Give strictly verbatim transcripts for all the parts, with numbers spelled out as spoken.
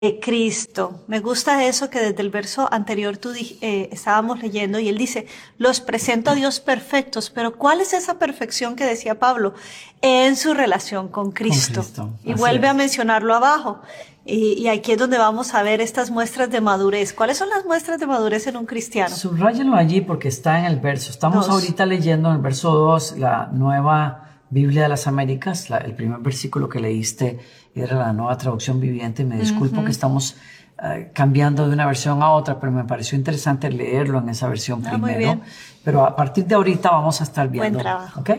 de Cristo. Me gusta eso que desde el verso anterior tú di- eh, estábamos leyendo y él dice, los presento a Dios perfectos, pero ¿cuál es esa perfección que decía Pablo? En su relación con Con Cristo. Cristo, Y así vuelve a es. mencionarlo abajo. Y, y aquí es donde vamos a ver estas muestras de madurez. ¿Cuáles son las muestras de madurez en un cristiano? Subráyenlo allí porque está en el verso. Estamos Dos. ahorita leyendo en el verso dos, la nueva Biblia de las Américas. La- el primer versículo que leíste era la nueva traducción viviente. Me disculpo que estamos eh, cambiando de una versión a otra, pero me pareció interesante leerlo en esa versión Ah, muy primero. bien. Pero a partir de ahorita vamos a estar Buen viendo, trabajo. ¿ok?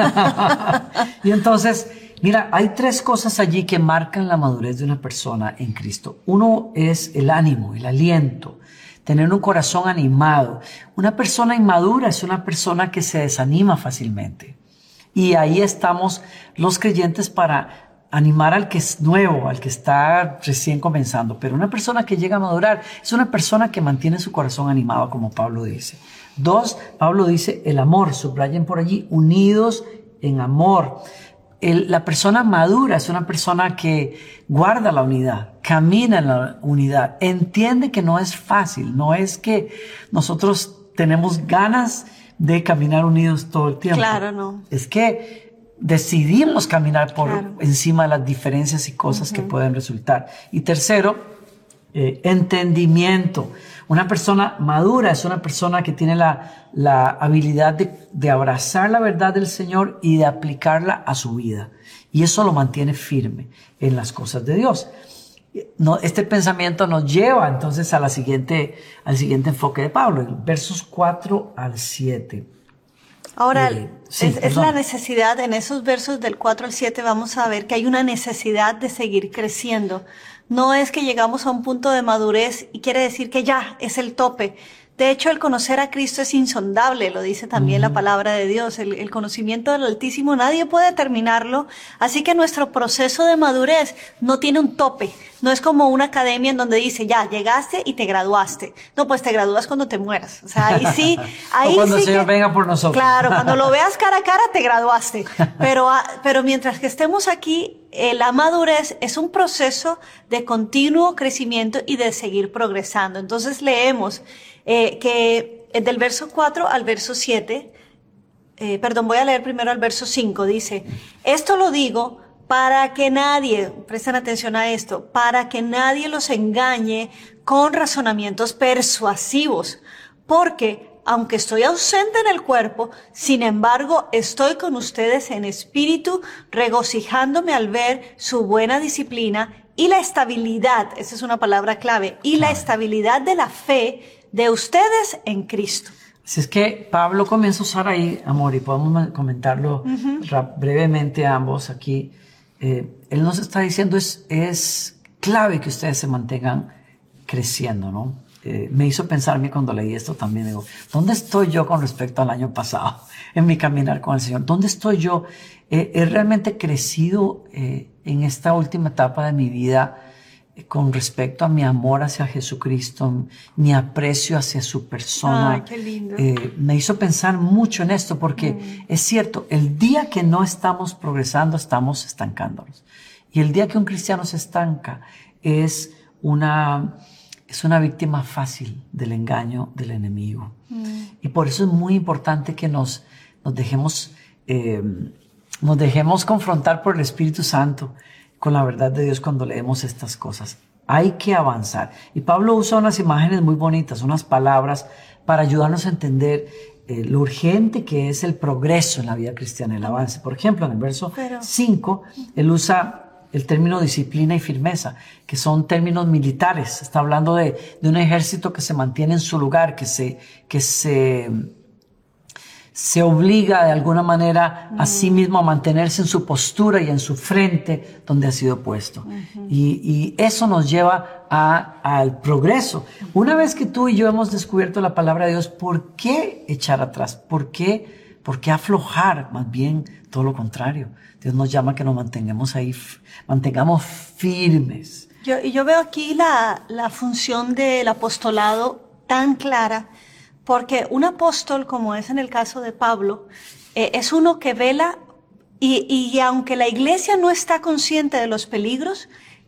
Y entonces, mira, hay tres cosas allí que marcan la madurez de una persona en Cristo. Uno es el ánimo, el aliento, tener un corazón animado. Una persona inmadura es una persona que se desanima fácilmente. Y ahí estamos los creyentes para animar al que es nuevo, al que está recién comenzando. Pero una persona que llega a madurar es una persona que mantiene su corazón animado, como Pablo dice. Dos, Pablo dice el amor, subrayen por allí, unidos en amor. El- la persona madura es una persona que guarda la unidad, camina en la unidad, entiende que no es fácil, no es que nosotros tenemos ganas de caminar unidos todo el tiempo. Claro, no. Es que decidimos caminar por Claro. encima de las diferencias y cosas que pueden resultar. Y tercero, eh, entendimiento. Una persona madura es una persona que tiene la, la habilidad de, de abrazar la verdad del Señor y de aplicarla a su vida. Y eso lo mantiene firme en las cosas de Dios. No, este pensamiento nos lleva entonces a la siguiente, al siguiente enfoque de Pablo, en versos cuatro al siete. Ahora, Eh, sí, es, es la perdón. necesidad, en esos versos del cuatro al siete vamos a ver que hay una necesidad de seguir creciendo. No es que llegamos a un punto de madurez y quiere decir que ya es el tope. De hecho, el conocer a Cristo es insondable, lo dice también la palabra de Dios. El, el conocimiento del Altísimo nadie puede terminarlo. Así que nuestro proceso de madurez no tiene un tope. No es como una academia en donde dice, ya, llegaste y te graduaste. No, pues te gradúas cuando te mueras. O sea, ahí sí, ahí O cuando el sí Señor que... venga por nosotros. Claro, cuando lo veas cara a cara te graduaste. Pero, ah, pero mientras que estemos aquí, eh, la madurez es un proceso de continuo crecimiento y de seguir progresando. Entonces leemos eh, que eh, del verso cuatro al verso siete, eh, perdón, voy a leer primero al verso cinco, dice, esto lo digo para que nadie, presten atención a esto, para que nadie los engañe con razonamientos persuasivos, porque aunque estoy ausente en el cuerpo, sin embargo estoy con ustedes en espíritu, regocijándome al ver su buena disciplina y la estabilidad, esa es una palabra clave, y la Clave. estabilidad de la fe de ustedes en Cristo. Así es que Pablo comienza a usar ahí, amor, y podemos comentarlo ra- brevemente ambos aquí. Eh, él nos está diciendo es, es clave que ustedes se mantengan creciendo, ¿no? Eh, me hizo pensarme cuando leí esto también, digo, ¿dónde estoy yo con respecto al año pasado en mi caminar con el Señor? ¿Dónde estoy yo? Eh, ¿He realmente crecido eh, en esta última etapa de mi vida con respecto a mi amor hacia Jesucristo, mi aprecio hacia su persona? Ay, qué lindo. Eh, me hizo pensar mucho en esto porque mm. es cierto, el día que no estamos progresando, estamos estancándonos. Y el día que un cristiano se estanca es una, es una víctima fácil del engaño del enemigo. Mm. Y por eso es muy importante que nos, nos dejemos, eh, nos dejemos confrontar por el Espíritu Santo con la verdad de Dios cuando leemos estas cosas. Hay que avanzar. Y Pablo usa unas imágenes muy bonitas, unas palabras para ayudarnos a entender eh, lo urgente que es el progreso en la vida cristiana, el avance. Por ejemplo, en el verso cinco, él usa el término disciplina y firmeza, que son términos militares. Está hablando de, de un ejército que se mantiene en su lugar, que se... Que se se obliga de alguna manera a sí mismo a mantenerse en su postura y en su frente donde ha sido puesto. Uh-huh. Y, y eso nos lleva a, al progreso. Una vez que tú y yo hemos descubierto la palabra de Dios, ¿por qué echar atrás? ¿Por qué, por qué aflojar? Más bien todo lo contrario. Dios nos llama a que nos mantengamos ahí, mantengamos firmes. Yo, y yo veo aquí la, la función del apostolado tan clara. Porque un apóstol, como es en el caso de Pablo, eh, es uno que vela y, y aunque la iglesia no está consciente de los peligros,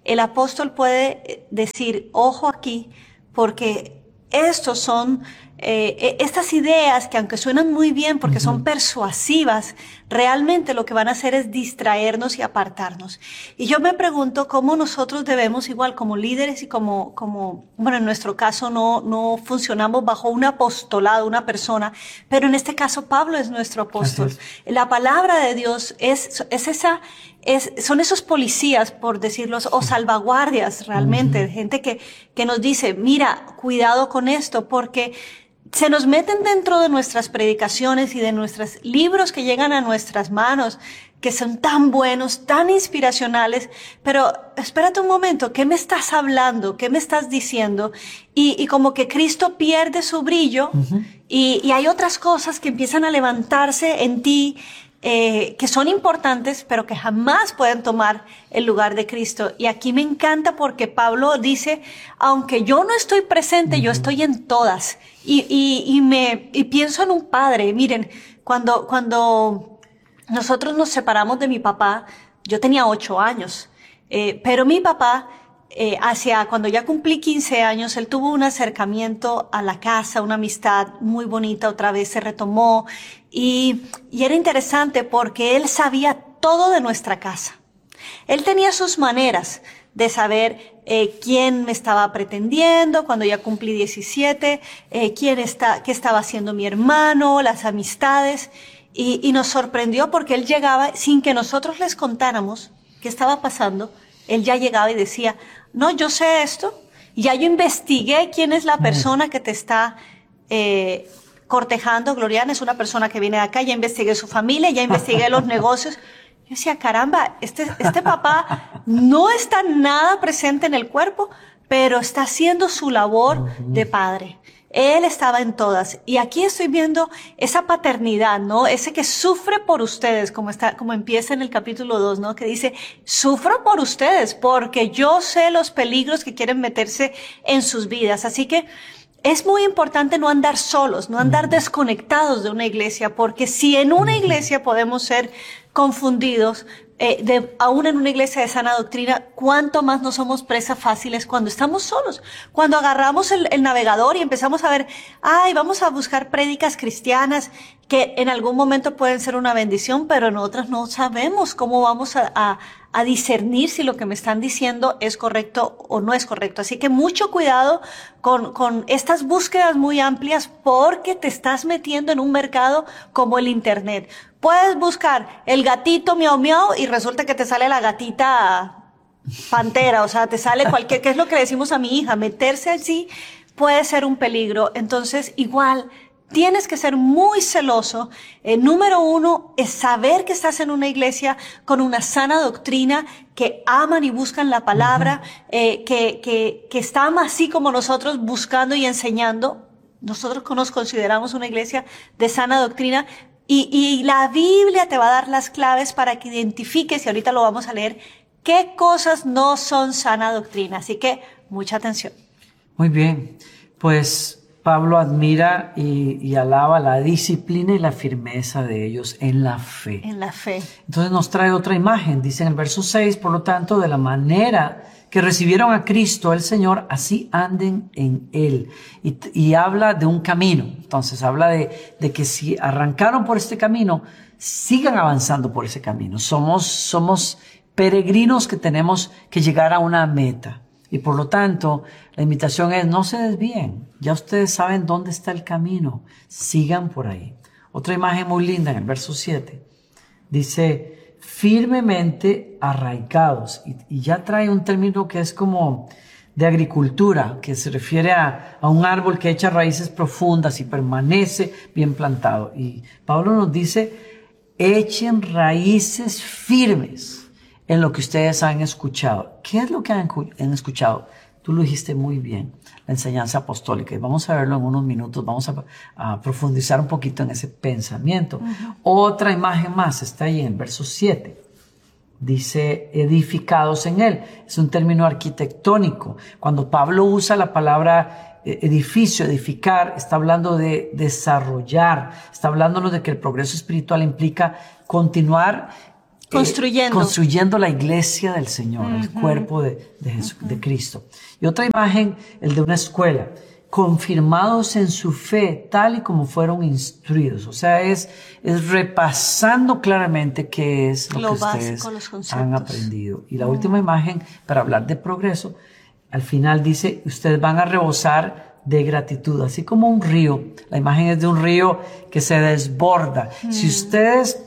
el apóstol puede decir, ojo aquí, porque estos son, eh, estas ideas que aunque suenan muy bien porque uh-huh. son persuasivas, realmente lo que van a hacer es distraernos y apartarnos. Y yo me pregunto cómo nosotros debemos, igual como líderes y como, como bueno, en nuestro caso no, no funcionamos bajo un apostolado, una persona, pero en este caso Pablo es nuestro apóstol. Es. La palabra de Dios es, es esa, es, son esos policías, por decirlo, o salvaguardias realmente, uh-huh. gente que, que nos dice, mira, cuidado con esto, porque se nos meten dentro de nuestras predicaciones y de nuestros libros que llegan a nuestras manos, que son tan buenos, tan inspiracionales, pero espérate un momento, ¿qué me estás hablando? ¿Qué me estás diciendo? Y, y como que Cristo pierde su brillo uh-huh. y, y hay otras cosas que empiezan a levantarse en ti, Eh, que son importantes, pero que jamás pueden tomar el lugar de Cristo. Y aquí me encanta porque Pablo dice, aunque yo no estoy presente, uh-huh. yo estoy en todas. Y, y, y me, y pienso en un padre. Miren, cuando, cuando nosotros nos separamos de mi papá, yo tenía ocho años, eh, pero mi papá, Eh, hacia cuando ya cumplí quince años, él tuvo un acercamiento a la casa, una amistad muy bonita, otra vez se retomó y, y era interesante porque él sabía todo de nuestra casa. Él tenía sus maneras de saber eh, quién me estaba pretendiendo cuando ya cumplí diecisiete, eh, quién está, qué estaba haciendo mi hermano, las amistades y, y nos sorprendió porque él llegaba sin que nosotros les contáramos qué estaba pasando. Él ya llegaba y decía, no, yo sé esto, ya yo investigué quién es la persona que te está eh, cortejando. Gloriana es una persona que viene de acá, ya investigué su familia, ya investigué los negocios. Yo decía, caramba, este, este papá no está nada presente en el cuerpo, pero está haciendo su labor de padre. Él estaba en todas. Y aquí estoy viendo esa paternidad, ¿no? Ese que sufre por ustedes, como está, como empieza en el capítulo dos, ¿no? Que dice, sufro por ustedes porque yo sé los peligros que quieren meterse en sus vidas. Así que es muy importante no andar solos, no andar desconectados de una iglesia, porque si en una iglesia podemos ser confundidos, eh, de, aún en una iglesia de sana doctrina, cuánto más no somos presas fáciles cuando estamos solos. Cuando agarramos el, el navegador y empezamos a ver, ay, vamos a buscar prédicas cristianas que en algún momento pueden ser una bendición, pero en otras no sabemos cómo vamos a, a, a discernir si lo que me están diciendo es correcto o no es correcto. Así que mucho cuidado con, con estas búsquedas muy amplias porque te estás metiendo en un mercado como el Internet. Puedes buscar el gatito miau miau y resulta que te sale la gatita pantera, o sea, te sale cualquier, que es lo que le decimos a mi hija, meterse así puede ser un peligro. Entonces, igual, tienes que ser muy celoso. Eh, número uno es saber que estás en una iglesia con una sana doctrina, que aman y buscan la palabra, uh-huh. eh, que, que, que están así como nosotros buscando y enseñando. Nosotros nos consideramos una iglesia de sana doctrina. Y, y la Biblia te va a dar las claves para que identifiques, y ahorita lo vamos a leer, qué cosas no son sana doctrina. Así que, mucha atención. Muy bien. Pues Pablo admira y, y alaba la disciplina y la firmeza de ellos en la fe. En la fe. Entonces nos trae otra imagen. Dice en el verso seis, por lo tanto, de la manera que recibieron a Cristo el Señor, así anden en Él. Y, y habla de un camino. Entonces habla de, de que si arrancaron por este camino, sigan avanzando por ese camino. Somos, somos peregrinos que tenemos que llegar a una meta. Y por lo tanto, la invitación es, no se desvíen. Ya ustedes saben dónde está el camino. Sigan por ahí. Otra imagen muy linda en el verso siete. Dice, firmemente arraigados. Y, y ya trae un término que es como de agricultura, que se refiere a, a un árbol que echa raíces profundas y permanece bien plantado. Y Pablo nos dice, echen raíces firmes en lo que ustedes han escuchado. ¿Qué es lo que han, han escuchado? Tú lo dijiste muy bien, la enseñanza apostólica. Y vamos a verlo en unos minutos, vamos a, a profundizar un poquito en ese pensamiento. Uh-huh. Otra imagen más está ahí en el verso siete. Dice, edificados en él. Es un término arquitectónico. Cuando Pablo usa la palabra edificio, edificar, está hablando de desarrollar, está hablándonos de que el progreso espiritual implica continuar construyendo. Eh, construyendo la iglesia del Señor, uh-huh. el cuerpo de, de, Jesús, uh-huh. de Cristo. Y otra imagen, el de una escuela. Confirmados en su fe, tal y como fueron instruidos. O sea, es, es repasando claramente qué es lo, lo que básico, ustedes han aprendido. Y la mm. última imagen, para hablar de progreso, al final dice, ustedes van a rebosar de gratitud, así como un río. La imagen es de un río que se desborda. Mm. Si ustedes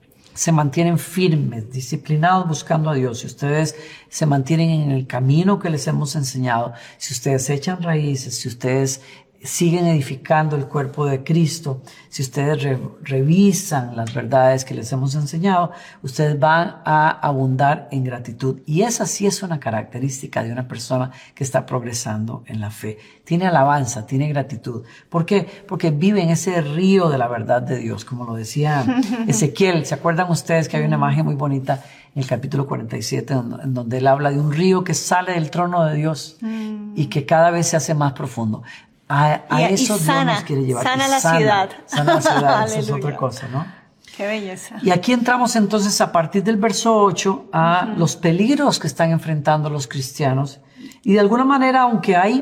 se mantienen firmes, disciplinados buscando a Dios, si ustedes se mantienen en el camino que les hemos enseñado, si ustedes echan raíces, si ustedes siguen edificando el cuerpo de Cristo, si ustedes re- revisan las verdades que les hemos enseñado, ustedes van a abundar en gratitud. Y esa sí es una característica de una persona que está progresando en la fe. Tiene alabanza, tiene gratitud. ¿Por qué? Porque vive en ese río de la verdad de Dios, como lo decía Ezequiel. ¿Se acuerdan ustedes que hay una imagen muy bonita en el capítulo cuarenta y siete, en donde él habla de un río que sale del trono de Dios mm. y que cada vez se hace más profundo? A, a y, eso y sana, Dios nos quiere llevar. Sana y la sana, ciudad. Sana la ciudad, eso es otra cosa, ¿no? Qué belleza. Y aquí entramos entonces a partir del verso ocho a uh-huh. los peligros que están enfrentando los cristianos. Y de alguna manera, aunque hay,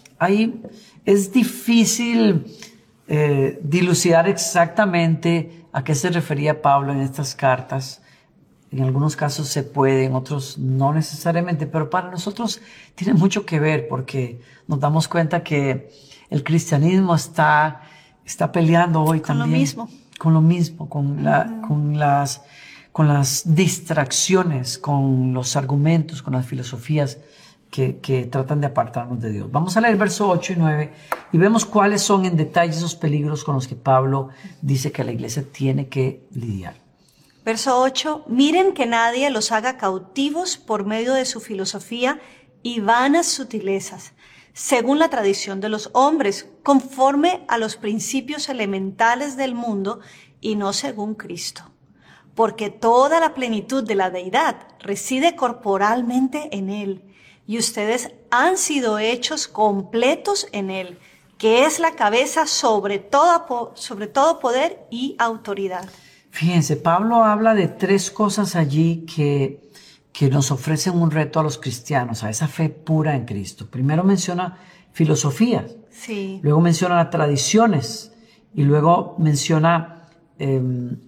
hay es difícil eh, dilucidar exactamente a qué se refería Pablo en estas cartas. En algunos casos se puede, en otros no necesariamente, pero para nosotros tiene mucho que ver porque nos damos cuenta que el cristianismo está, está peleando hoy con también. Con lo mismo. Con lo mismo, con, la, uh-huh. con, las, con las distracciones, con los argumentos, con las filosofías que, que tratan de apartarnos de Dios. Vamos a leer verso ocho y nueve y vemos cuáles son en detalle esos peligros con los que Pablo dice que la iglesia tiene que lidiar. Verso ocho, miren que nadie los haga cautivos por medio de su filosofía y vanas sutilezas, según la tradición de los hombres, conforme a los principios elementales del mundo y no según Cristo. Porque toda la plenitud de la deidad reside corporalmente en Él, y ustedes han sido hechos completos en Él, que es la cabeza sobre todo, sobre todo poder y autoridad. Fíjense, Pablo habla de tres cosas allí que, que nos ofrecen un reto a los cristianos, a esa fe pura en Cristo. Primero menciona filosofías, sí. luego menciona tradiciones y luego menciona eh,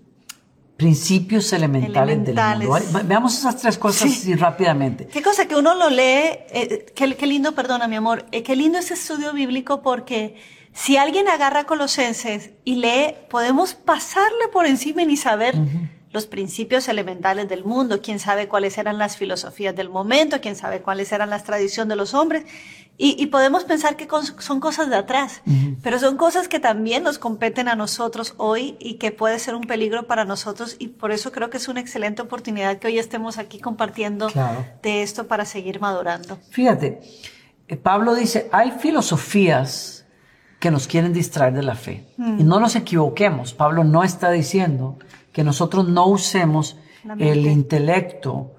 principios elementales, elementales del mundo. Veamos esas tres cosas sí. así rápidamente. Qué cosa que uno lo lee, eh, qué, qué lindo, perdona mi amor, eh, qué lindo ese estudio bíblico porque si alguien agarra Colosenses y lee, podemos pasarle por encima y ni saber uh-huh. los principios elementales del mundo, quién sabe cuáles eran las filosofías del momento, quién sabe cuáles eran las tradiciones de los hombres, y, y podemos pensar que son cosas de atrás, uh-huh. pero son cosas que también nos competen a nosotros hoy y que puede ser un peligro para nosotros, y por eso creo que es una excelente oportunidad que hoy estemos aquí compartiendo claro. de esto para seguir madurando. Fíjate, Pablo dice, hay filosofías que nos quieren distraer de la fe. Mm. Y no nos equivoquemos. Pablo no está diciendo que nosotros no usemos el intelecto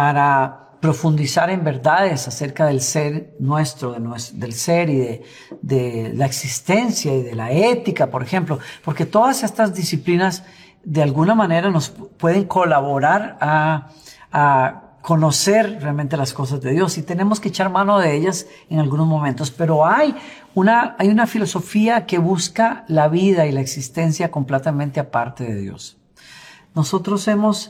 para profundizar en verdades acerca del ser nuestro, de nuestro del ser y de, de la existencia y de la ética, por ejemplo. Porque todas estas disciplinas de alguna manera nos pueden colaborar a, a conocer realmente las cosas de Dios y tenemos que echar mano de ellas en algunos momentos, pero hay una, hay una filosofía que busca la vida y la existencia completamente aparte de Dios. Nosotros hemos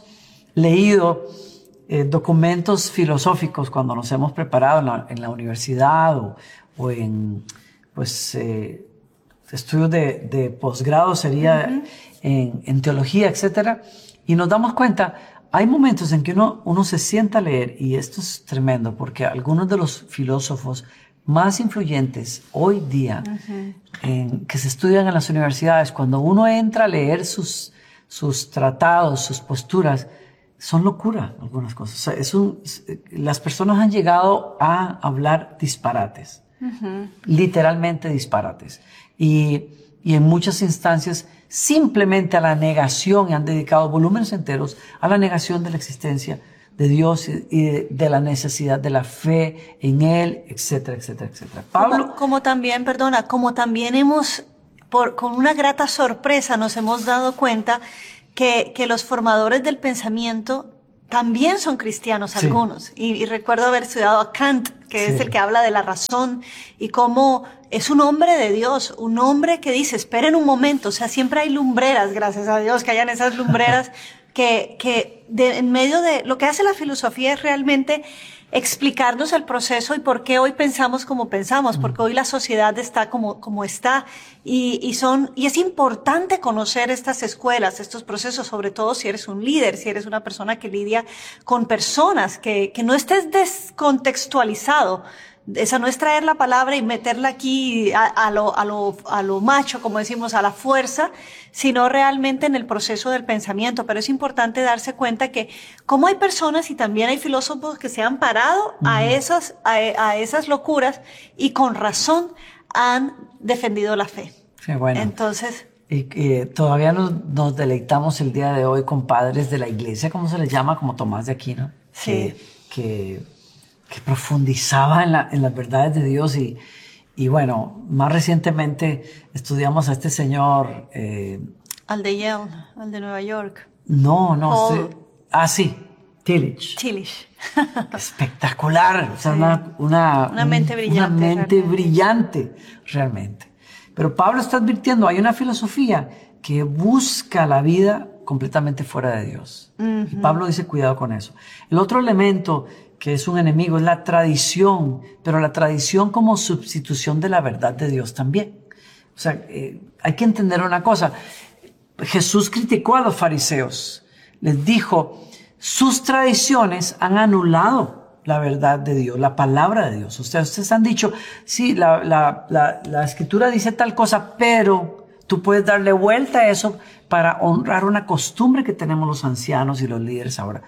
leído eh, documentos filosóficos cuando nos hemos preparado en la, en la universidad o, o en pues, eh, estudios de, de posgrado, sería uh-huh. en, en teología, etcétera, y nos damos cuenta. Hay momentos en que uno, uno se sienta a leer, y esto es tremendo, porque algunos de los filósofos más influyentes hoy día, uh-huh. en, que se estudian en las universidades, cuando uno entra a leer sus, sus tratados, sus posturas, son locura algunas cosas. O sea, es un, las personas han llegado a hablar disparates, uh-huh. literalmente disparates. Y, y en muchas instancias simplemente a la negación, y han dedicado volúmenes enteros a la negación de la existencia de Dios y de, de la necesidad de la fe en Él, etcétera, etcétera, etcétera. Pablo, como, como también, perdona, como también hemos, por, con una grata sorpresa nos hemos dado cuenta que, que los formadores del pensamiento también son cristianos, Sí. algunos. Y, y recuerdo haber estudiado a Kant, que Sí. es el que habla de la razón y cómo es un hombre de Dios, un hombre que dice, esperen un momento, o sea, siempre hay lumbreras, gracias a Dios que hayan esas lumbreras que, que de, en medio de lo que hace la filosofía es realmente explicarnos el proceso y por qué hoy pensamos como pensamos, porque hoy la sociedad está como, como está y, y son, y es importante conocer estas escuelas, estos procesos, sobre todo si eres un líder, si eres una persona que lidia con personas, que, que no estés descontextualizado. Esa no es traer la palabra y meterla aquí a, a, lo, a, lo, a lo macho, como decimos, a la fuerza, sino realmente en el proceso del pensamiento. Pero es importante darse cuenta que como hay personas y también hay filósofos que se han parado uh-huh. a, esas, a, a esas locuras y con razón han defendido la fe. Sí, bueno. Entonces... Y eh, todavía nos, nos deleitamos el día de hoy con padres de la iglesia, ¿cómo se les llama? Como Tomás de Aquino. Sí. Que... que que profundizaba en, la, en las verdades de Dios y, y bueno, más recientemente estudiamos a este señor... Eh, al de Yale, al de Nueva York. No, no. Este, ah, sí, Tillich. Tillich. Espectacular, o sea, sí. una, una, una mente brillante. Una mente realmente. brillante, realmente. Pero Pablo está advirtiendo, hay una filosofía que busca la vida completamente fuera de Dios. Uh-huh. Y Pablo dice, cuidado con eso. El otro elemento que es un enemigo, es la tradición, pero la tradición como sustitución de la verdad de Dios también. O sea, eh, hay que entender una cosa. Jesús criticó a los fariseos. Les dijo, sus tradiciones han anulado la verdad de Dios, la palabra de Dios. O sea, ustedes han dicho, sí, la, la, la, la escritura dice tal cosa, pero tú puedes darle vuelta a eso para honrar una costumbre que tenemos los ancianos y los líderes ahora.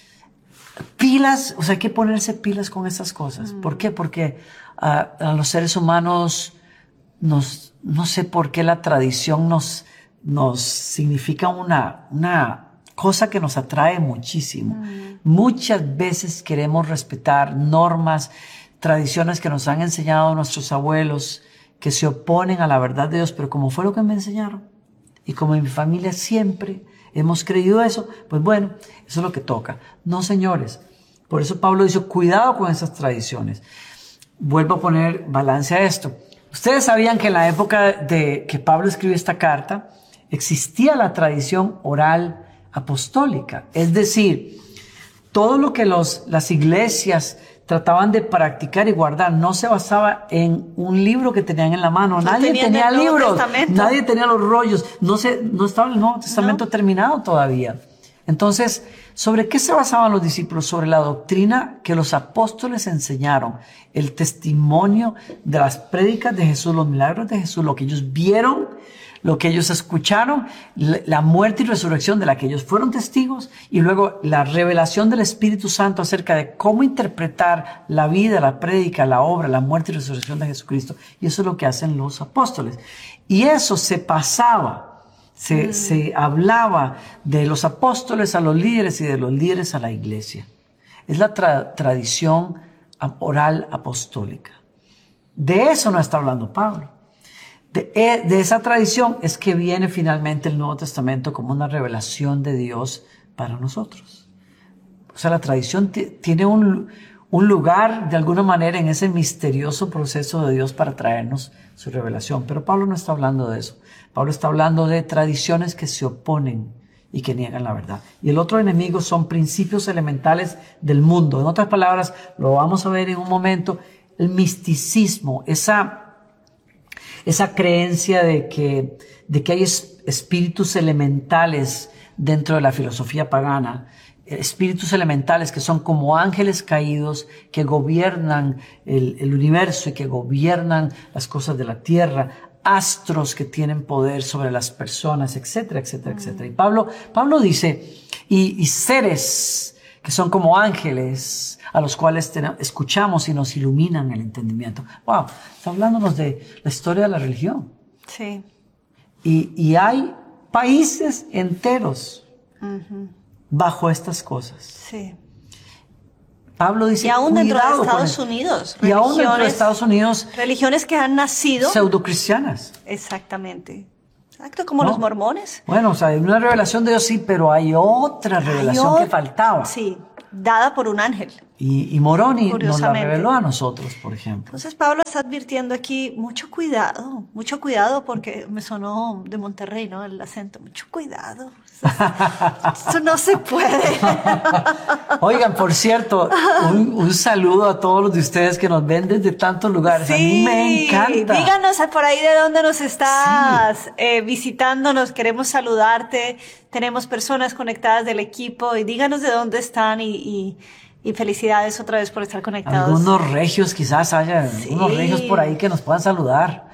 Pilas, o sea, hay que ponerse pilas con estas cosas. Mm. ¿Por qué? Porque uh, a los seres humanos, nos, no sé por qué la tradición nos, nos significa una, una cosa que nos atrae muchísimo. Mm. Muchas veces queremos respetar normas, tradiciones que nos han enseñado nuestros abuelos, que se oponen a la verdad de Dios, pero como fue lo que me enseñaron, y como en mi familia siempre hemos creído eso, pues bueno, eso es lo que toca. No, señores. Por eso Pablo dice, cuidado con esas tradiciones. Vuelvo a poner balance a esto. Ustedes sabían que en la época de que Pablo escribió esta carta, existía la tradición oral apostólica. Es decir, todo lo que los, las iglesias trataban de practicar y guardar no se basaba en un libro que tenían en la mano. No nadie tenía libros, nadie tenía los rollos, no, se, no estaba el Nuevo Testamento no. terminado todavía. Entonces, ¿sobre qué se basaban los discípulos? Sobre la doctrina que los apóstoles enseñaron, el testimonio de las prédicas de Jesús, los milagros de Jesús, lo que ellos vieron, lo que ellos escucharon, la muerte y resurrección de la que ellos fueron testigos, y luego la revelación del Espíritu Santo acerca de cómo interpretar la vida, la prédica, la obra, la muerte y resurrección de Jesucristo. Y eso es lo que hacen los apóstoles. Y eso se pasaba, se, mm. se hablaba de los apóstoles a los líderes y de los líderes a la iglesia. Es la tra- tradición oral apostólica. De eso no está hablando Pablo. De, de esa tradición es que viene finalmente el Nuevo Testamento como una revelación de Dios para nosotros. O sea, la tradición t- tiene un, un lugar de alguna manera en ese misterioso proceso de Dios para traernos su revelación. Pero Pablo no está hablando de eso. Pablo está hablando de tradiciones que se oponen y que niegan la verdad. Y el otro enemigo son principios elementales del mundo. En otras palabras, lo vamos a ver en un momento, el misticismo, esa... Esa creencia de que, de que hay espíritus elementales dentro de la filosofía pagana, espíritus elementales que son como ángeles caídos que gobiernan el, el universo y que gobiernan las cosas de la tierra, astros que tienen poder sobre las personas, etcétera, etcétera, etcétera. Y Pablo, Pablo dice, y, y seres que son como ángeles a los cuales tenemos, escuchamos y nos iluminan el entendimiento. Wow, está hablándonos de la historia de la religión. Sí. Y, y hay países enteros uh-huh. bajo estas cosas. Sí. Pablo dice, y aún dentro de Estados el, Unidos. Y aún dentro de Estados Unidos. Religiones que han nacido. Pseudocristianas. Exactamente. Exacto, como ¿no? los mormones. Bueno, o sea, hay una revelación de Dios, sí, pero hay otra revelación Hay que ot- faltaba. Sí, dada por un ángel. Y, y Moroni nos la Curiosamente. reveló a nosotros, por ejemplo. Entonces Pablo está advirtiendo aquí, mucho cuidado, mucho cuidado, porque me sonó de Monterrey, ¿no? El acento, mucho cuidado. Eso no se puede. Oigan, por cierto, un, un saludo a todos los de ustedes que nos ven desde tantos lugares. A mí me encanta. Díganos por ahí de dónde nos estás eh, visitando, nos queremos saludarte. Tenemos personas conectadas del equipo y díganos de dónde están y, y, y felicidades otra vez por estar conectados. Algunos regios quizás haya, Sí. algunos regios por ahí que nos puedan saludar.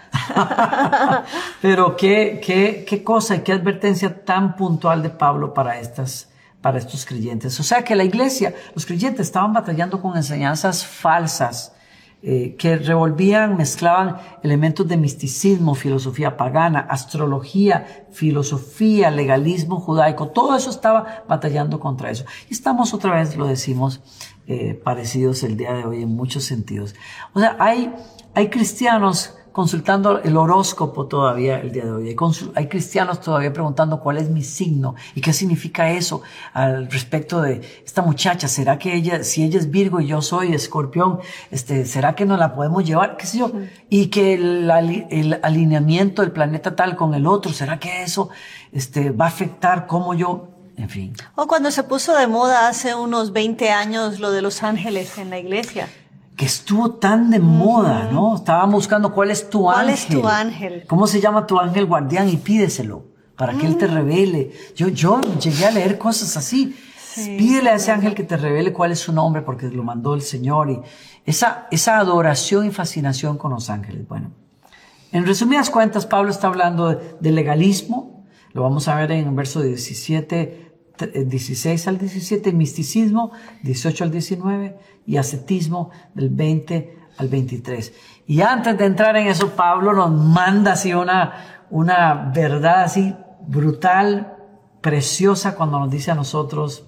Pero qué, qué, qué cosa y qué advertencia tan puntual de Pablo para estas, para estos creyentes. O sea que la iglesia, los creyentes estaban batallando con enseñanzas falsas, eh, que revolvían, mezclaban elementos de misticismo, filosofía pagana, astrología, filosofía, legalismo judaico. Todo eso estaba batallando contra eso. Y estamos otra vez, lo decimos, eh, parecidos el día de hoy en muchos sentidos. O sea, hay, hay cristianos consultando el horóscopo todavía el día de hoy. Hay, consul- hay cristianos todavía preguntando cuál es mi signo y qué significa eso al respecto de esta muchacha. ¿Será que ella, si ella es Virgo y yo soy Escorpión, este, será que nos la podemos llevar? ¿Qué sé yo? Y que el, ali- el alineamiento del planeta tal con el otro, ¿será que eso este, va a afectar cómo yo? En fin. O cuando se puso de moda hace unos veinte años lo de los ángeles en la iglesia. Que estuvo tan de moda, ¿no? Estábamos buscando cuál es tu ¿Cuál ángel. es tu ángel? ¿Cómo se llama tu ángel guardián? Y pídeselo para que él te revele. Yo, yo llegué a leer cosas así. Sí, Pídele a ese ángel que te revele cuál es su nombre porque lo mandó el Señor. Y esa, esa adoración y fascinación con los ángeles. Bueno, en resumidas cuentas, Pablo está hablando de, de legalismo. Lo vamos a ver en el verso diecisiete, dieciséis al diecisiete, misticismo, dieciocho al diecinueve, y ascetismo, del veinte al veintitrés. Y antes de entrar en eso, Pablo nos manda así una, una verdad así brutal, preciosa, cuando nos dice a nosotros,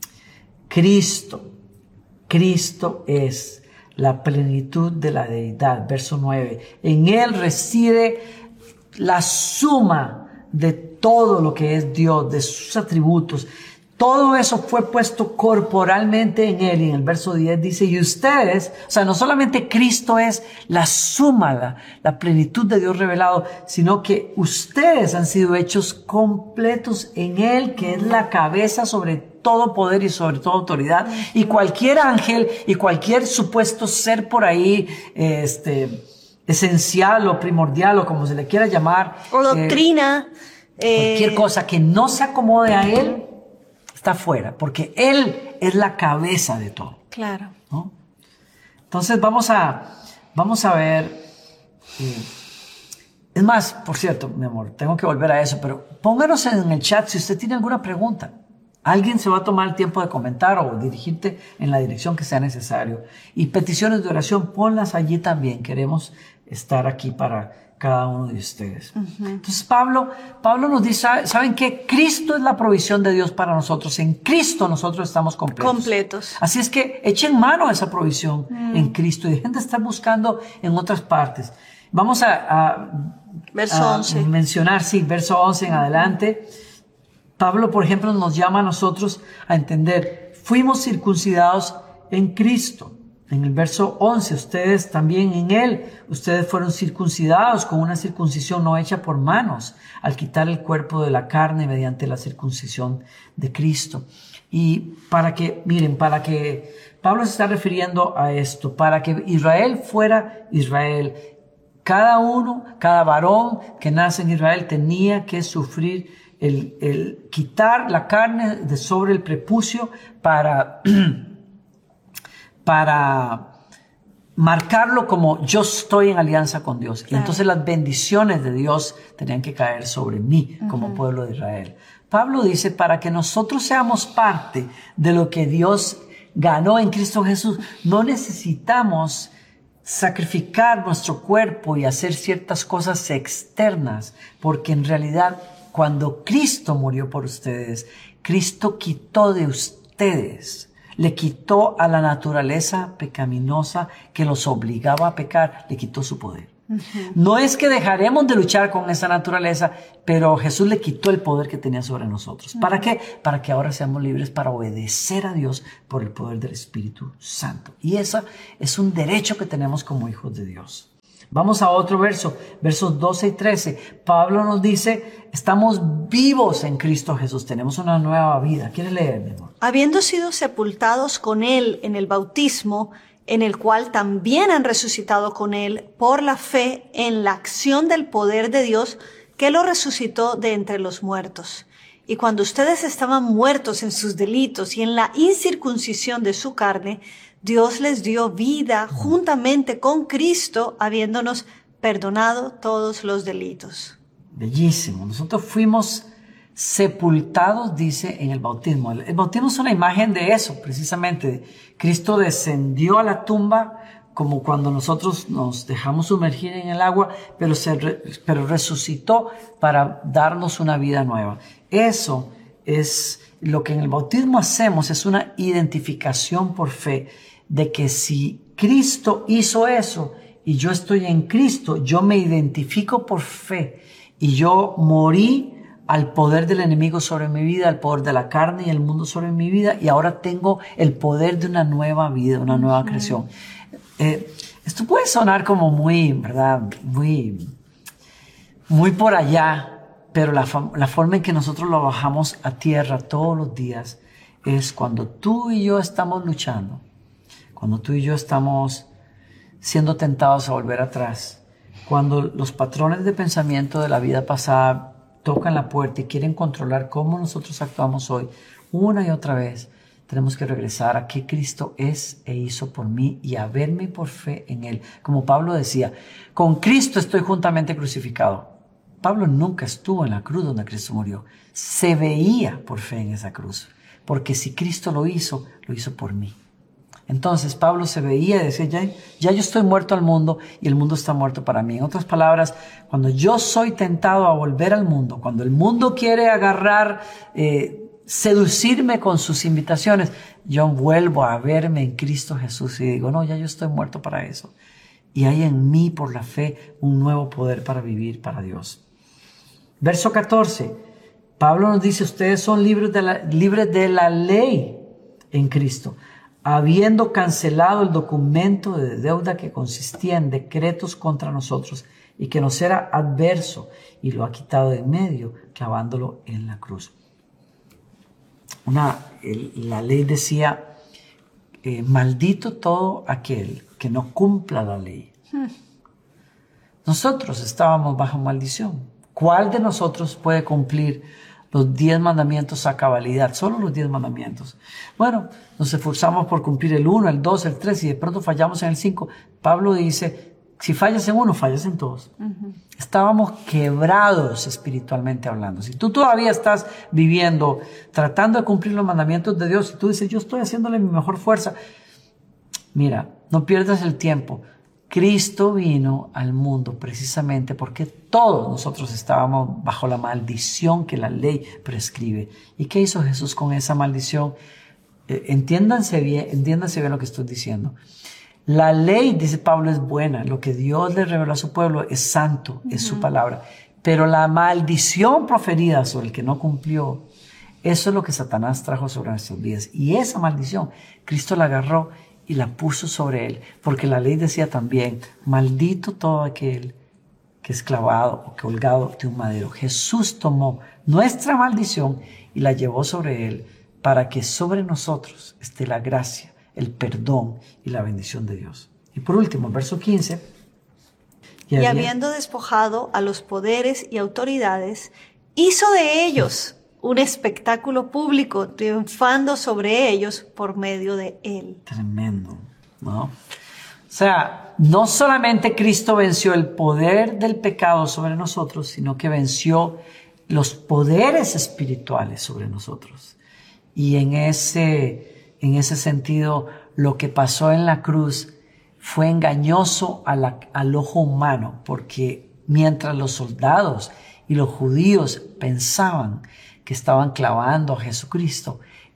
Cristo, Cristo es la plenitud de la deidad. Verso nueve, en Él reside la suma de todo lo que es Dios, de sus atributos. Todo eso fue puesto corporalmente en Él. Y en el verso diez dice, y ustedes, o sea, no solamente Cristo es la suma, la, la plenitud de Dios revelado, sino que ustedes han sido hechos completos en Él, que es la cabeza sobre todo poder y sobre toda autoridad. Y cualquier ángel y cualquier supuesto ser por ahí, este, esencial o primordial o como se le quiera llamar. O doctrina. Eh, cualquier eh, cosa que no se acomode a Él, está fuera, porque Él es la cabeza de todo, Claro. ¿no? Entonces vamos a, vamos a ver, eh, es más, por cierto, mi amor, tengo que volver a eso, pero pónganos en el chat si usted tiene alguna pregunta. Alguien se va a tomar el tiempo de comentar o dirigirte en la dirección que sea necesario. Y peticiones de oración, ponlas allí también. Queremos estar aquí para cada uno de ustedes. Uh-huh. Entonces Pablo, Pablo nos dice, ¿saben qué? Cristo es la provisión de Dios para nosotros. En Cristo nosotros estamos completos. Completos. Así es que echen mano a esa provisión mm. en Cristo y dejen de estar buscando en otras partes. Vamos a, a, verso a once. mencionar, sí, verso once en adelante. Pablo, por ejemplo, nos llama a nosotros a entender, fuimos circuncidados en Cristo. En el verso once, ustedes también en Él, ustedes fueron circuncidados con una circuncisión no hecha por manos, al quitar el cuerpo de la carne mediante la circuncisión de Cristo. Y para que, miren, para que, Pablo se está refiriendo a esto, para que Israel fuera Israel, cada uno, cada varón que nace en Israel tenía que sufrir el, el quitar la carne de sobre el prepucio para... para marcarlo como yo estoy en alianza con Dios. Claro. Y entonces las bendiciones de Dios tenían que caer sobre mí como uh-huh. pueblo de Israel. Pablo dice, para que nosotros seamos parte de lo que Dios ganó en Cristo Jesús, no necesitamos sacrificar nuestro cuerpo y hacer ciertas cosas externas, porque en realidad cuando Cristo murió por ustedes, Cristo quitó de ustedes, le quitó a la naturaleza pecaminosa que los obligaba a pecar, le quitó su poder. Uh-huh. No es que dejaremos de luchar con esa naturaleza, pero Jesús le quitó el poder que tenía sobre nosotros. Uh-huh. ¿Para qué? Para que ahora seamos libres para obedecer a Dios por el poder del Espíritu Santo. Y eso es un derecho que tenemos como hijos de Dios. Vamos a otro verso, versos doce y trece. Pablo nos dice, estamos vivos en Cristo Jesús, tenemos una nueva vida. ¿Quieres leer, mi amor? Habiendo sido sepultados con Él en el bautismo, en el cual también han resucitado con Él por la fe en la acción del poder de Dios que lo resucitó de entre los muertos. Y cuando ustedes estaban muertos en sus delitos y en la incircuncisión de su carne, Dios les dio vida juntamente con Cristo, habiéndonos perdonado todos los delitos. Bellísimo. Nosotros fuimos sepultados, dice, en el bautismo. El, el bautismo es una imagen de eso, precisamente. Cristo descendió a la tumba como cuando nosotros nos dejamos sumergir en el agua, pero, se re, pero resucitó para darnos una vida nueva. Eso es lo que en el bautismo hacemos, es una identificación por fe de que si Cristo hizo eso y yo estoy en Cristo, yo me identifico por fe y yo morí al poder del enemigo sobre mi vida, al poder de la carne y el mundo sobre mi vida, y ahora tengo el poder de una nueva vida, una nueva creación. Eh, esto puede sonar como muy, ¿verdad? Muy, muy por allá, pero la, la forma en que nosotros lo bajamos a tierra todos los días es cuando tú y yo estamos luchando, cuando tú y yo estamos siendo tentados a volver atrás, cuando los patrones de pensamiento de la vida pasada tocan la puerta y quieren controlar cómo nosotros actuamos hoy, una y otra vez, tenemos que regresar a qué Cristo es e hizo por mí y a verme por fe en Él. Como Pablo decía, con Cristo estoy juntamente crucificado. Pablo nunca estuvo en la cruz donde Cristo murió. Se veía por fe en esa cruz, porque si Cristo lo hizo, lo hizo por mí. Entonces Pablo se veía y decía, ya, ya yo estoy muerto al mundo y el mundo está muerto para mí. En otras palabras, cuando yo soy tentado a volver al mundo, cuando el mundo quiere agarrar, eh, seducirme con sus invitaciones, yo vuelvo a verme en Cristo Jesús y digo, no, ya yo estoy muerto para eso. Y hay en mí, por la fe, un nuevo poder para vivir para Dios. Verso catorce, Pablo nos dice, ustedes son libres de la, libres de la ley en Cristo, habiendo cancelado el documento de deuda que consistía en decretos contra nosotros y que nos era adverso, y lo ha quitado de en medio, clavándolo en la cruz. Una, el, la ley decía, eh, maldito todo aquel que no cumpla la ley. Hmm. Nosotros estábamos bajo maldición. ¿Cuál de nosotros puede cumplir los diez mandamientos a cabalidad? Solo los diez mandamientos. Bueno, nos esforzamos por cumplir el uno, el dos, el tres y de pronto fallamos en el cinco. Pablo dice, si fallas en uno, fallas en todos. Uh-huh. Estábamos quebrados espiritualmente hablando. Si tú todavía estás viviendo, tratando de cumplir los mandamientos de Dios, y tú dices, yo estoy haciéndole mi mejor fuerza, mira, no pierdas el tiempo. Cristo vino al mundo precisamente porque todos nosotros estábamos bajo la maldición que la ley prescribe. ¿Y qué hizo Jesús con esa maldición? Eh, entiéndanse bien, entiéndanse bien lo que estoy diciendo. La ley, dice Pablo, es buena. Lo que Dios le reveló a su pueblo es santo, uh-huh. es su palabra. Pero la maldición proferida sobre el que no cumplió, eso es lo que Satanás trajo sobre nuestras vidas. Y esa maldición, Cristo la agarró y la puso sobre él, porque la ley decía también, maldito todo aquel que es clavado o colgado de un madero. Jesús tomó nuestra maldición y la llevó sobre él para que sobre nosotros esté la gracia, el perdón y la bendición de Dios. Y por último, verso quince. Y, y habiendo despojado a los poderes y autoridades, hizo de ellos un espectáculo público, triunfando sobre ellos por medio de él. Tremendo, ¿no? O sea, no solamente Cristo venció el poder del pecado sobre nosotros, sino que venció los poderes espirituales sobre nosotros. Y en ese, en ese sentido, lo que pasó en la cruz fue engañoso a la, al ojo humano, porque mientras los soldados y los judíos pensaban que estaban clavando a Jesucristo,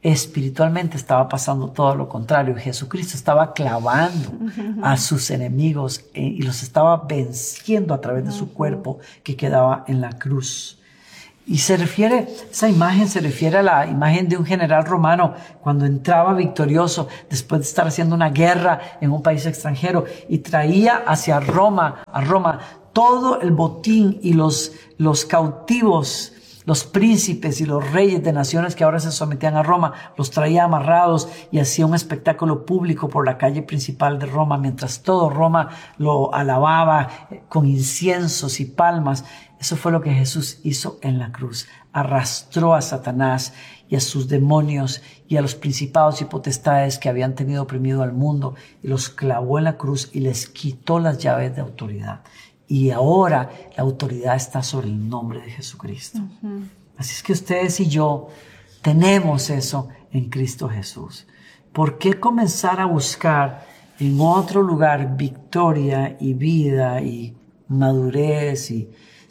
Espiritualmente estaba pasando todo lo contrario. Jesucristo estaba clavando a sus enemigos eh, y los estaba venciendo a través de su cuerpo que quedaba en la cruz. Y se refiere, esa imagen se refiere a la imagen de un general romano cuando entraba victorioso después de estar haciendo una guerra en un país extranjero y traía hacia Roma, a Roma, todo el botín y los, los cautivos, los príncipes y los reyes de naciones que ahora se sometían a Roma, los traía amarrados y hacía un espectáculo público por la calle principal de Roma, mientras todo Roma lo alababa con inciensos y palmas. Eso fue lo que Jesús hizo en la cruz. Arrastró a Satanás y a sus demonios y a los principados y potestades que habían tenido oprimido al mundo y los clavó en la cruz y les quitó las llaves de autoridad. Y ahora la autoridad está sobre el nombre de Jesucristo. Uh-huh. Así es que ustedes y yo tenemos eso en Cristo Jesús. ¿Por qué comenzar a buscar en otro lugar victoria y vida y madurez y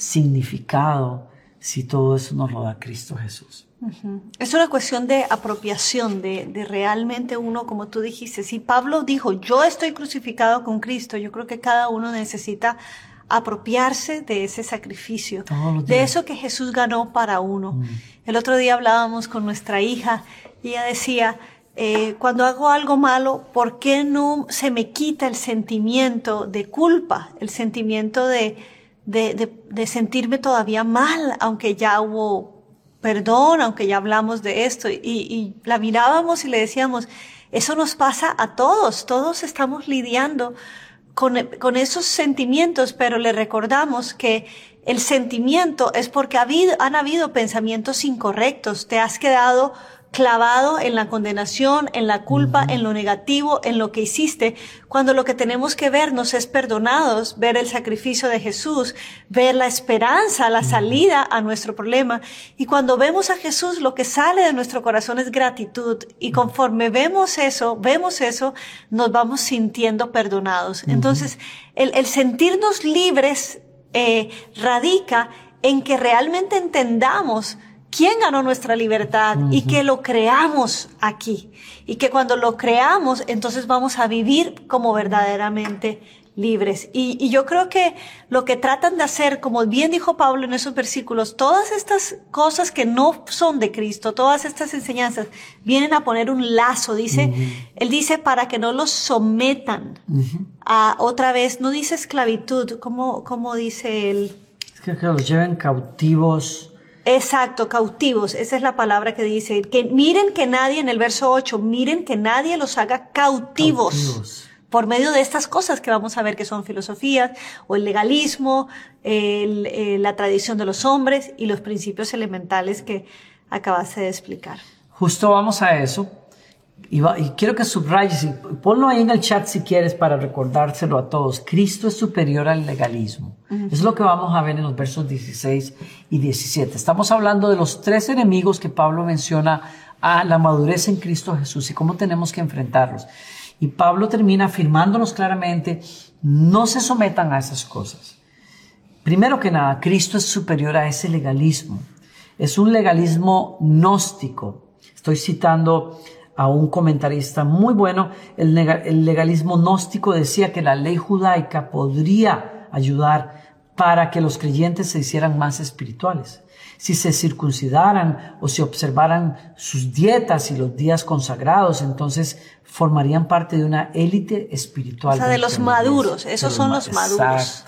significado si todo eso nos lo da Cristo Jesús? Uh-huh. Es una cuestión de apropiación, de, de realmente uno, como tú dijiste, si Pablo dijo, yo estoy crucificado con Cristo, yo creo que cada uno necesita apropiarse de ese sacrificio, de eso que Jesús ganó para uno. Mm. El otro día hablábamos con nuestra hija y ella decía, eh, cuando hago algo malo, ¿por qué no se me quita el sentimiento de culpa, el sentimiento de, de, de, de sentirme todavía mal, aunque ya hubo perdón, aunque ya hablamos de esto? Y, y la mirábamos y le decíamos, eso nos pasa a todos, todos estamos lidiando Con, con esos sentimientos, pero le recordamos que el sentimiento es porque ha habido, han habido pensamientos incorrectos, te has quedado clavado en la condenación, en la culpa, uh-huh. en lo negativo, en lo que hiciste, cuando lo que tenemos que vernos es perdonados, ver el sacrificio de Jesús, ver la esperanza, la salida a nuestro problema. Y cuando vemos a Jesús, lo que sale de nuestro corazón es gratitud. Y conforme vemos eso, vemos eso, nos vamos sintiendo perdonados. Uh-huh. Entonces, el, el sentirnos libres eh, radica en que realmente entendamos quién ganó nuestra libertad uh-huh. y que lo creamos aquí. Y que cuando lo creamos, entonces vamos a vivir como verdaderamente libres. Y, y yo creo que lo que tratan de hacer, como bien dijo Pablo en esos versículos, todas estas cosas que no son de Cristo, todas estas enseñanzas, vienen a poner un lazo, dice, uh-huh. él dice, para que no los sometan uh-huh. a otra vez, no dice esclavitud, ¿cómo, cómo dice él? Es que, que los lleven cautivos. Exacto, cautivos, esa es la palabra que dice, que miren que nadie, en el verso ocho, miren que nadie los haga cautivos, cautivos. Por medio de estas cosas que vamos a ver que son filosofías, o el legalismo, el, el, la tradición de los hombres y los principios elementales que acabaste de explicar. Justo vamos a eso, y, va, y quiero que subrayes, y ponlo ahí en el chat si quieres para recordárselo a todos. Cristo es superior al legalismo. Uh-huh. Es lo que vamos a ver en los versos dieciséis y diecisiete. Estamos hablando de los tres enemigos que Pablo menciona a la madurez en Cristo Jesús y cómo tenemos que enfrentarlos. Y Pablo termina afirmándonos claramente, no se sometan a esas cosas. Primero que nada, Cristo es superior a ese legalismo. Es un legalismo gnóstico. Estoy citando a un comentarista muy bueno. El, el legalismo gnóstico decía que la ley judaica podría ayudar para que los creyentes se hicieran más espirituales. Si se circuncidaran o si observaran sus dietas y los días consagrados, entonces formarían parte de una élite espiritual. O sea, de los maduros, esos son los maduros. Exacto.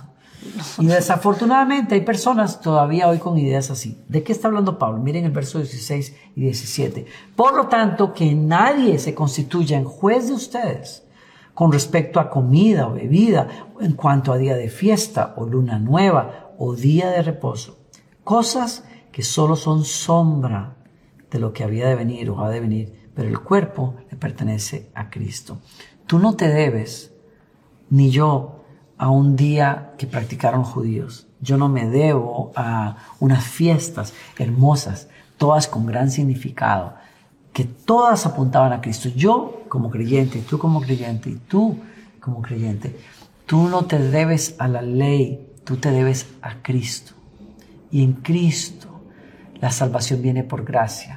Y desafortunadamente hay personas todavía hoy con ideas así. ¿De qué está hablando Pablo? Miren el verso dieciséis y diecisiete. Por lo tanto, que nadie se constituya en juez de ustedes con respecto a comida o bebida, en cuanto a día de fiesta o luna nueva o día de reposo. Cosas que solo son sombra de lo que había de venir o ha de venir, pero el cuerpo le pertenece a Cristo. Tú no te debes, ni yo, a un día que practicaron judíos. Yo no me debo a unas fiestas hermosas, todas con gran significado, que todas apuntaban a Cristo. Yo como creyente, tú como creyente, y tú como creyente, tú no te debes a la ley, tú te debes a Cristo. Y en Cristo la salvación viene por gracia.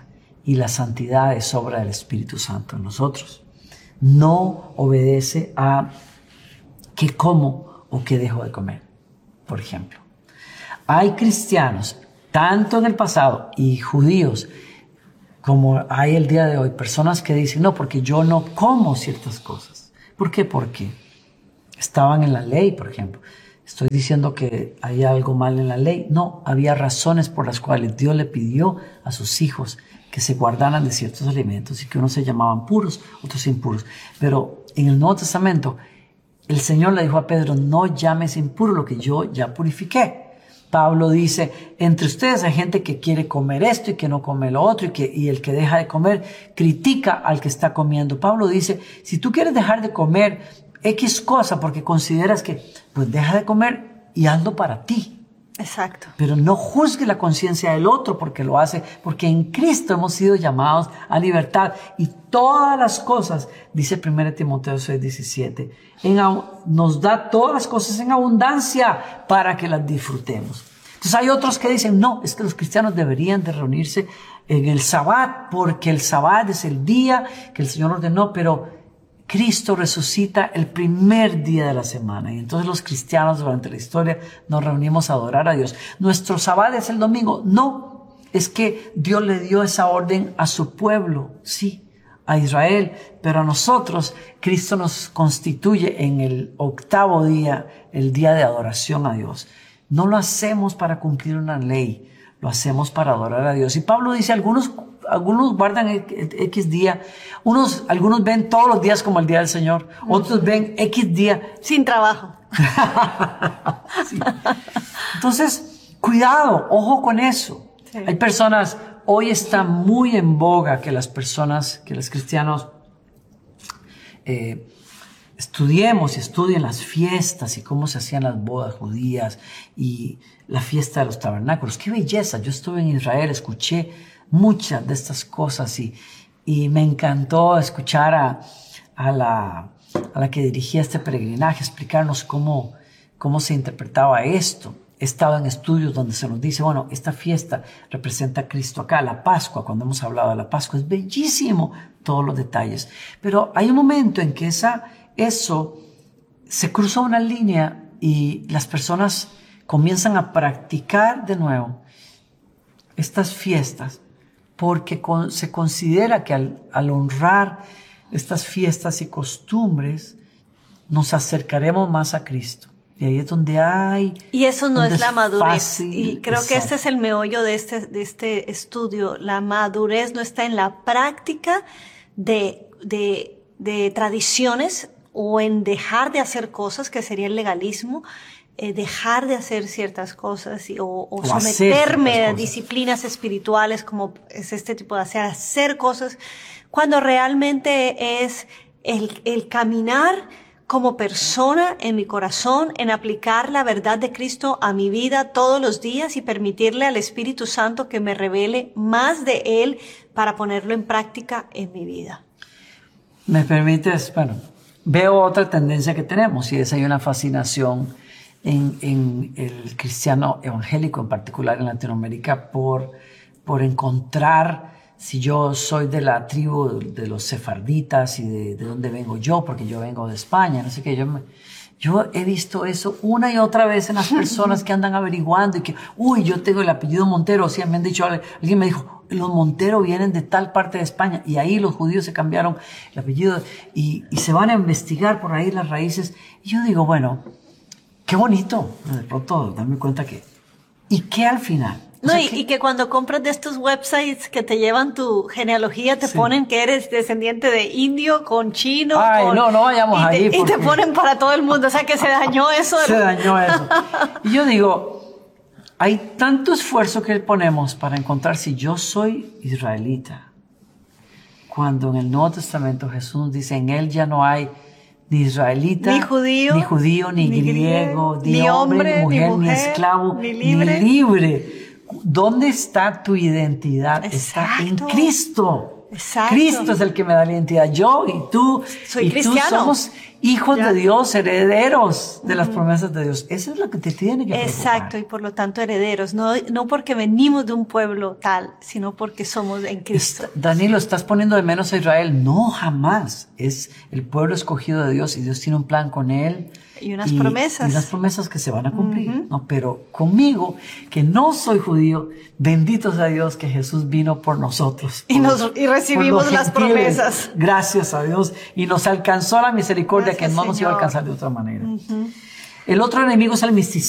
y la santidad es obra del Espíritu Santo en nosotros. No obedece a qué como o qué dejo de comer, por ejemplo. Hay cristianos, tanto en el pasado, y judíos, como hay el día de hoy, personas que dicen, no, porque yo no como ciertas cosas. ¿Por qué? Porque estaban en la ley, por ejemplo. Estoy diciendo que hay algo mal en la ley. No, había razones por las cuales Dios le pidió a sus hijos que se guardaran de ciertos alimentos y que unos se llamaban puros, otros impuros. Pero en el Nuevo Testamento, el Señor le dijo a Pedro, no llames impuro lo que yo ya purifiqué. Pablo dice, entre ustedes hay gente que quiere comer esto y que no come lo otro y, que, y el que deja de comer critica al que está comiendo. Pablo dice, si tú quieres dejar de comer X cosa porque consideras que, pues deja de comer y hazlo para ti. Exacto. Pero no juzgue la conciencia del otro porque lo hace, porque en Cristo hemos sido llamados a libertad. Y todas las cosas, dice primero Timoteo seis diecisiete, en, nos da todas las cosas en abundancia para que las disfrutemos. Entonces hay otros que dicen, no, es que los cristianos deberían de reunirse en el Sabbat porque el Sabbat es el día que el Señor ordenó, pero Cristo resucita el primer día de la semana y entonces los cristianos durante la historia nos reunimos a adorar a Dios. ¿Nuestro Sabbat es el domingo? No, es que Dios le dio esa orden a su pueblo, sí, a Israel, pero a nosotros Cristo nos constituye en el octavo día, el día de adoración a Dios. No lo hacemos para cumplir una ley, lo hacemos para adorar a Dios. Y Pablo dice, algunos Algunos guardan X día, unos, algunos ven todos los días como el día del Señor, otros ven X día. Sin trabajo. Sí. Entonces, cuidado, ojo con eso. Sí. Hay personas, hoy está muy en boga que las personas, que los cristianos eh, estudiemos y estudien las fiestas y cómo se hacían las bodas judías y la fiesta de los tabernáculos. ¡Qué belleza! Yo estuve en Israel, escuché muchas de estas cosas y, y me encantó escuchar a, a, la, a la que dirigía este peregrinaje explicarnos cómo, cómo se interpretaba esto. He estado en estudios donde se nos dice, bueno, esta fiesta representa a Cristo acá, la Pascua, cuando hemos hablado de la Pascua, es bellísimo todos los detalles. Pero hay un momento en que esa, eso se cruza una línea y las personas comienzan a practicar de nuevo estas fiestas porque con, se considera que al, al honrar estas fiestas y costumbres nos acercaremos más a Cristo. Y ahí es donde hay... Y eso no es, es la madurez. Fácil, y creo exacto. que este es el meollo de este, de este estudio. La madurez no está en la práctica de, de, de tradiciones o en dejar de hacer cosas, que sería el legalismo, eh, dejar de hacer ciertas cosas y, o, o, o someterme a disciplinas espirituales como es este tipo de hacer, hacer cosas, cuando realmente es el, el caminar como persona en mi corazón, en aplicar la verdad de Cristo a mi vida todos los días y permitirle al Espíritu Santo que me revele más de Él para ponerlo en práctica en mi vida. Me permites, bueno, veo otra tendencia que tenemos y es hay una fascinación en, en el cristiano evangélico, en particular en Latinoamérica, por, por encontrar si yo soy de la tribu de los sefarditas y de, de dónde vengo yo, porque yo vengo de España, no sé qué, yo, me, yo he visto eso una y otra vez en las personas que andan averiguando y que, uy, yo tengo el apellido Montero, o sea, me han dicho, alguien me dijo, los Montero vienen de tal parte de España, y ahí los judíos se cambiaron el apellido y, y se van a investigar por ahí las raíces, y yo digo, bueno, qué bonito, de pronto darme cuenta que, y que al final, no, o sea, y, que, y que cuando compras de estos websites que te llevan tu genealogía, te sí. ponen que eres descendiente de indio con chino. Ay, con, no, no vayamos y te, ahí. Y te ponen para todo el mundo. O sea, que se dañó eso. Se dañó eso. Y yo digo, hay tanto esfuerzo que ponemos para encontrar si yo soy israelita. Cuando en el Nuevo Testamento Jesús dice, en él ya no hay ni israelita, ni judío, ni, judío, ni, ni griego, ni, ni hombre, ni mujer, ni, mujer, ni esclavo, ni libre. Ni libre. ¿Dónde está tu identidad? Exacto. Está en Cristo. Exacto. Cristo es el que me da la identidad. Yo y tú Soy y cristiano. tú somos hijos Ya. de Dios, herederos de las promesas de Dios. Eso es lo que te tiene que preocupar. Exacto, y por lo tanto herederos, no, no porque venimos de un pueblo tal, sino porque somos en Cristo. Está- Danilo, ¿estás poniendo de menos a Israel? No, jamás. Es el pueblo escogido de Dios y Dios tiene un plan con él. Y unas promesas. Y unas promesas que se van a cumplir. No, pero conmigo, que no soy judío, bendito sea Dios que Jesús vino por nosotros. Y por nos- los- y recibimos por los las gentiles. promesas. Gracias a Dios. Y nos alcanzó la misericordia Gracias, que no nos iba a Señor. alcanzar de otra manera. El otro enemigo es el misticismo.